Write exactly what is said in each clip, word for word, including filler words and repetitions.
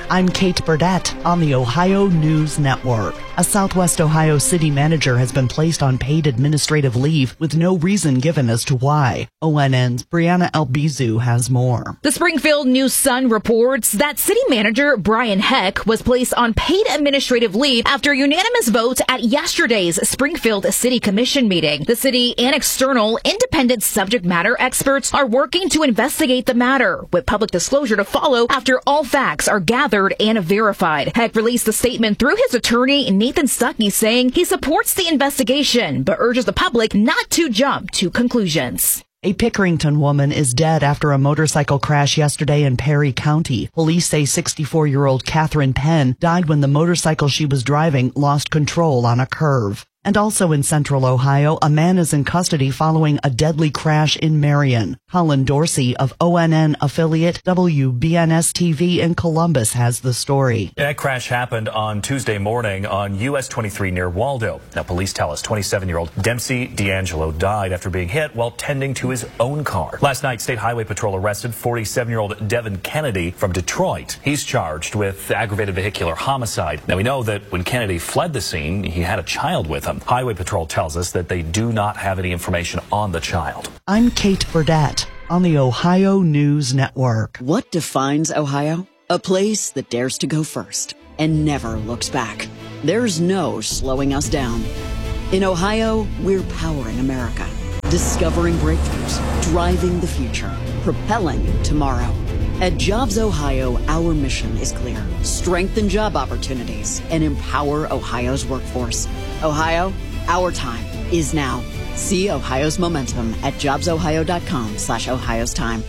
I'm Kate Burdett on the Ohio News Network. A Southwest Ohio city manager has been placed on paid administrative leave with no reason given as to why. O N N's Brianna Albizu has more. The Springfield News-Sun reports that city manager Brian Heck was placed on paid administrative leave after a unanimous vote at yesterday's Springfield City Commission meeting. The city and external independent subject matter experts are working to investigate the matter, with public disclosure to follow after all facts are gathered and verified. Heck released a statement through his attorney, Nathan Stuckey, saying he supports the investigation, but urges the public not to jump to conclusions. A Pickerington woman is dead after a motorcycle crash yesterday in Perry County. Police say sixty-four-year-old Catherine Penn died when the motorcycle she was driving lost control on a curve. And also in central Ohio, a man is in custody following a deadly crash in Marion. Colin Dorsey of O N N affiliate W B N S T V in Columbus has the story. That crash happened on Tuesday morning on U S twenty-three near Waldo. Now, police tell us twenty-seven-year-old Dempsey D'Angelo died after being hit while tending to his own car. Last night, State Highway Patrol arrested forty-seven-year-old Devin Kennedy from Detroit. He's charged with aggravated vehicular homicide. Now, we know that when Kennedy fled the scene, he had a child with him. Highway Patrol tells us that they do not have any information on the child. I'm Kate Burdett on the Ohio News Network. What defines Ohio? A place that dares to go first and never looks back. There's no slowing us down. In Ohio, we're powering America, discovering breakthroughs, driving the future, propelling tomorrow. At Jobs Ohio, our mission is clear. Strengthen job opportunities and empower Ohio's workforce. Ohio, our time is now. See Ohio's momentum at jobsohio.com slash Ohio's time.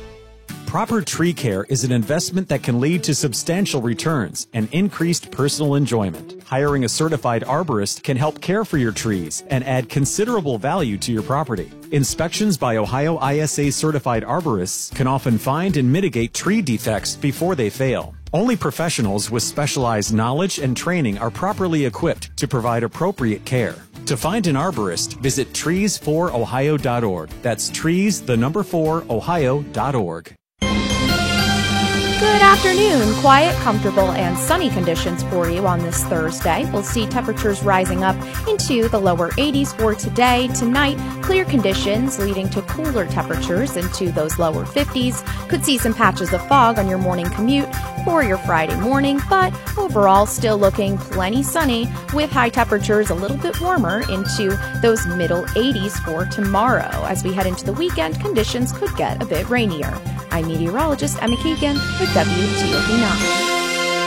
Proper tree care is an investment that can lead to substantial returns and increased personal enjoyment. Hiring a certified arborist can help care for your trees and add considerable value to your property. Inspections by Ohio I S A certified arborists can often find and mitigate tree defects before they fail. Only professionals with specialized knowledge and training are properly equipped to provide appropriate care. To find an arborist, visit trees for ohio dot org. That's trees, the number four, ohio dot org. Good afternoon. Quiet, comfortable, and sunny conditions for you on this Thursday. We'll see temperatures rising up into the lower eighties for today. Tonight, clear conditions leading to cooler temperatures into those lower fifties. Could see some patches of fog on your morning commute for your Friday morning, but overall still looking plenty sunny with high temperatures a little bit warmer into those middle eighties for tomorrow. As we head into the weekend, conditions could get a bit rainier. I'm meteorologist Emma Keegan with W T O P nine.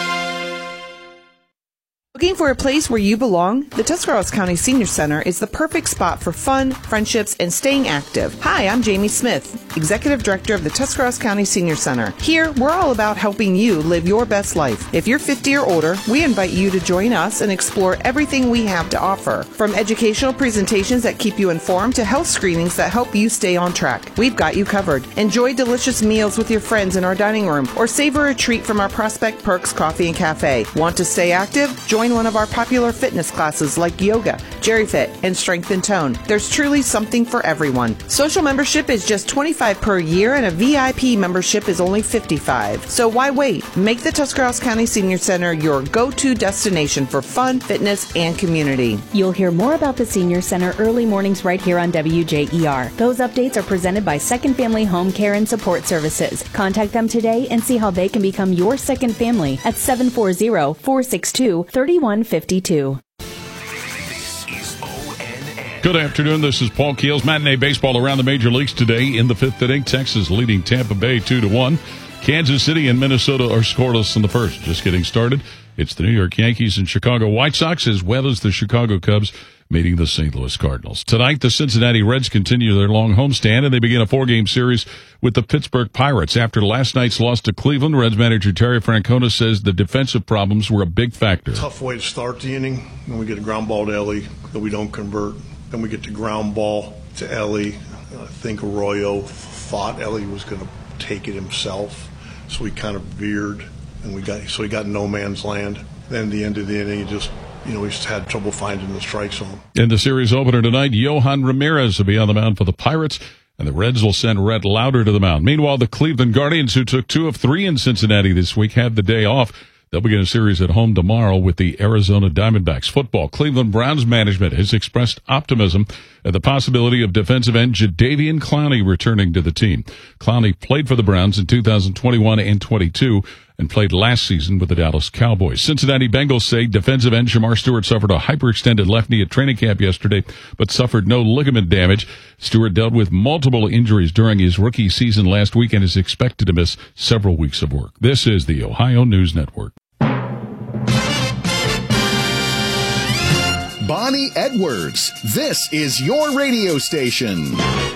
Looking for a place where you belong? The Tuscarawas County Senior Center is the perfect spot for fun, friendships, and staying active. Hi, I'm Jamie Smith, Executive Director of the Tuscarawas County Senior Center. Here, we're all about helping you live your best life. If you're fifty or older, we invite you to join us and explore everything we have to offer. From educational presentations that keep you informed to health screenings that help you stay on track. We've got you covered. Enjoy delicious meals with your friends in our dining room or savor a treat from our Prospect Perks Coffee and Cafe. Want to stay active? Join one of our popular fitness classes like yoga, GeriFit, and Strength and Tone. There's truly something for everyone. Social membership is just twenty-five dollars per year and a V I P membership is only fifty-five dollars. So why wait? Make the Tuscarawas County Senior Center your go-to destination for fun, fitness, and community. You'll hear more about the Senior Center early mornings right here on W J E R. Those updates are presented by Second Family Home Care and Support Services. Contact them today and see how they can become your second family at seven four zero, four six two, three one five two. Good afternoon. This is Paul Keels. Matinee baseball around the major leagues today. In the fifth inning, Texas leading Tampa Bay two to one. Kansas City and Minnesota are scoreless in the first. Just getting started. It's the New York Yankees and Chicago White Sox, as well as the Chicago Cubs meeting the Saint Louis Cardinals. Tonight, the Cincinnati Reds continue their long homestand, and they begin a four-game series with the Pittsburgh Pirates. After last night's loss to Cleveland, Reds manager Terry Francona says the defensive problems were a big factor. Tough way to start the inning. Then we get a ground ball to Ellie that we don't convert. Then we get the ground ball to Ellie. I think Arroyo thought Ellie was going to take it himself, so he kind of veered, and we got so he got no man's land. Then at the end of the inning, he just You know, we just had trouble finding the strike zone. In the series opener tonight, Yohan Ramirez will be on the mound for the Pirates and the Reds will send Rhett Lauder to the mound. Meanwhile, the Cleveland Guardians, who took two of three in Cincinnati this week, had the day off. They'll begin a series at home tomorrow with the Arizona Diamondbacks. Football. Cleveland Browns management has expressed optimism at the possibility of defensive end Jadeveon Clowney returning to the team. Clowney played for the Browns in two thousand twenty-one and twenty-two and played last season with the Dallas Cowboys. Cincinnati Bengals say defensive end Shamar Stewart suffered a hyperextended left knee at training camp yesterday, but suffered no ligament damage. Stewart dealt with multiple injuries during his rookie season last week and is expected to miss several weeks of work. This is the Ohio News Network. Bonnie Edwards, this is your radio station.